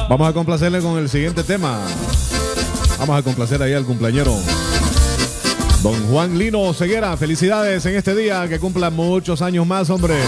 Vamos a complacerle con el siguiente tema. Vamos a complacer ahí al cumpleañero Don Juan Lino Ceguera. Felicidades en este día, que cumpla muchos años más, hombre.